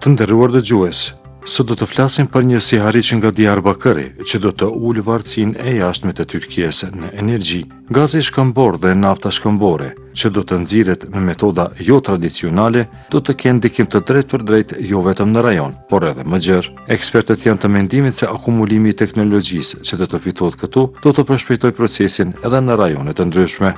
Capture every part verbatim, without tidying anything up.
Të nderuar dëgjues, sot do të flasim për një sihariç nga Diyarbakëri, që do të ulë varësinë e jashtme të Turqisë në energji, gazi shkëmbor dhe nafta shkëmbore, që do të nxirret me metoda jo tradicionale, do të kenë ndikim të drejtë për drejtë jo vetëm në rajon, por edhe më gjerë. Ekspertët janë të mendimit se akumulimi i teknologjisë që do të fitohet këtu, do të përshpejtojë procesin edhe në rajone të ndryshme.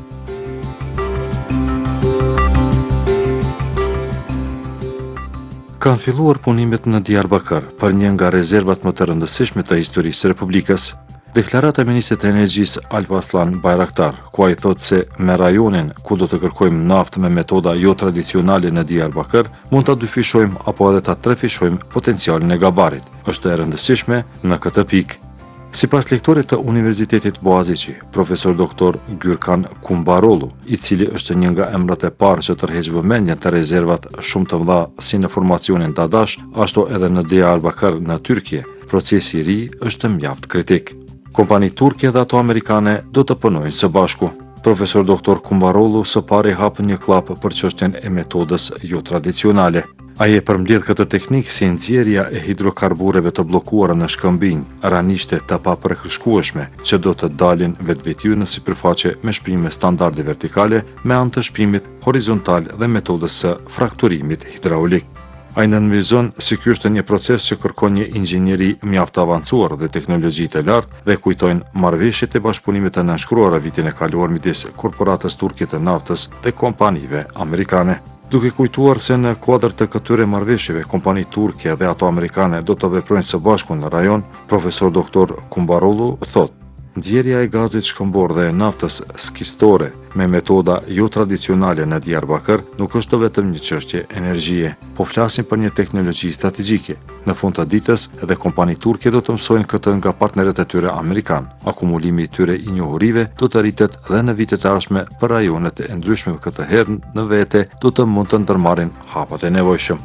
Kanë filluar punimet në Diyarbakër për një nga rezervat më të rëndësishme të historisë së Republikës. Deklarata e Ministrit të Energjisë Alparslan Bayraktar, ku ai thotë se me rajonin ku do të kërkojmë naftë me metoda jo tradicionale në Diyarbakër, mund ta dyfishojmë apo edhe ta trefishojmë potencialin e gabarit. Është e rëndësishme në këtë pikë. Sipas lektorit të Universitetit Boğaziçi, profesor doktor Gürkan Kumbarolu, i cili është një nga emrat e parë që tërheq vëmendjen të rezervat shumë të mëdha si në formacionin Dadash, ashtu edhe në Diyarbakër në Tyrkie, procesi i ri është mjaft kritik. Kompani turke dhe ato amerikane do të punojnë së bashku. Profesor doktor Kumbarolu së pari hapë një klap për çështjen e metodës jo tradicionale. Ai e përmbledh këtë teknikë si nxjerrja e hidrokarbureve të bllokuara në shkëmbinj, ranishte të papërkrishkueshme, që do të dalin vetvetiu në sipërfaqe me shpinime standarde vertikale me anë të shpimit horizontal dhe metodës së frakturimit hidraulik. Ai nënvizon se ky është një proces që kërkon një inxhinieri mjaft avancuar dhe teknologji të lartë dhe kujtojnë marrëveshjet e bashkëpunimit të nënshkruara vitin e kaluar midis korporatës turke të naftës dhe kompanive amerikane. Duke kujtuar se në kuadër të këtyre marrëveshjeve, kompani turke dhe ato amerikane do të veprojnë së bashku në rajon, profesor doktor Kumbarolu thotë: nxjerrja e gazit shkëmbor dhe e naftës skistore me metoda jo tradicionale në Diyarbakër nuk është vetëm një çështje energjie, po flasim për një teknologji strategjike. Në fund të ditës, edhe kompani turke do të mësojnë këtë nga partnerët e tyre amerikan. Akumulimi i tyre i njohurive do të rritet dhe në vitet e ardhshme për rajonet e ndryshme, këtë herë në vete do të mund të ndërmarrin hapat e nevojshëm.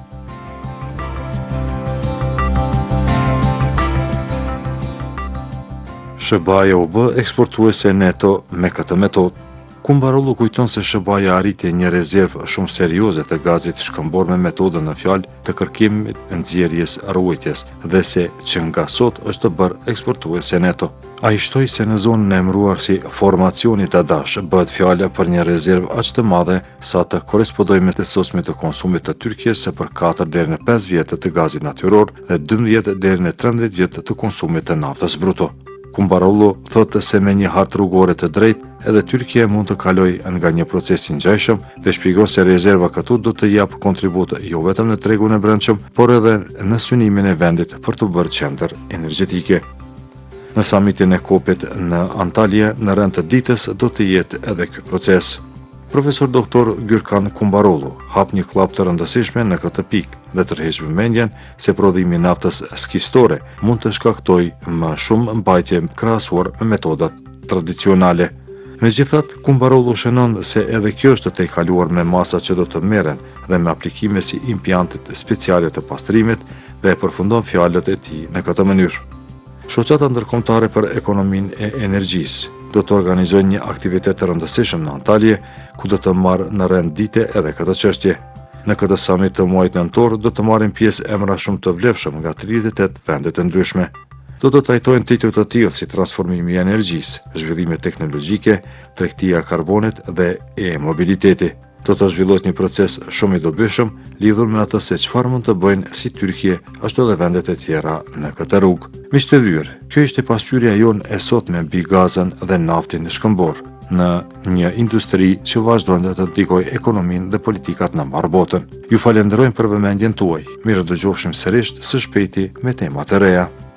S B A-ja u bë eksportuese neto me këtë metodë. Kumbarolu kujton se S B A-ja arriti një rezervë shumë serioze të gazit shkëmbor me metodën në fjalë të kërkimit, nxjerrjes, ruajtjes dhe se që nga sot është bërë eksportuese neto. Ai shtoi se në zonën e emëruar si formacioni Dadash bëhet fjalë për një rezervë aq të madhe sa të korrespondojë me të sosmit të konsumit të Tyrkisë për katër deri në pesë vjet të gazit natyror dhe dymbëdhjetë deri në trembëdhjetë vjet të konsumit të naftës bruto. Kumbarolu thotë se me një hartë rrugore të drejtë, edhe Tyrkia mund të kalojë nga një proces i ngjashëm dhe shpjegon se rezerva këtu do të japë kontribut jo vetëm në tregun e brendshëm, por edhe në synimin e vendit për të bërë qendër energjetike. Në samitin e kopit në Antalya në rend të ditës do të jetë edhe ky proces. Profesor doktor Gürkan Kumbarolu hap një klap të rëndësishme në këtë pikë dhe tërheq vëmendjen se prodhimi i naftës skistore mund të shkaktojë më shumë mbajtje krahasuar me metodat tradicionale. Megjithatë, Kumbarolu shënon se edhe kjo është të kaluar me masa që do të merren dhe me aplikime si impjantet speciale të pastrimit dhe e përfundon fjalët e tij në këtë mënyrë. Shoqata ndërkombëtare për ekonominë e energjisë do të organizojnë një aktivitet të rëndësishëm në Antalya, ku do të marrë në rend dite edhe këtë çështje. Në këtë summit të muajit nëntor do të marrin pjesë emra shumë të vlefshëm nga tridhjetë e tetë vende të ndryshme. Do të trajtojnë tituj të tillë si transformimi i energjisë, zhvillime teknologjike, tregtia e karbonit dhe e-mobiliteti. Do të zhvillohet një proces shumë i dobishëm lidhur me atë se çfarë mund të bëjnë si Tyrkia, ashtu edhe vendet e tjera në këtë rrugë. Miq të vyer, kjo ishte pasqyrja jonë e sotme mbi gazën dhe naftin e shkëmbor në një industri që vazhdon të ndikojë ekonominë dhe politikat në mbar botën. Ju falenderojmë për vëmendjen tuaj. Mirë dëgjofshim sërish së shpejti me tema të reja.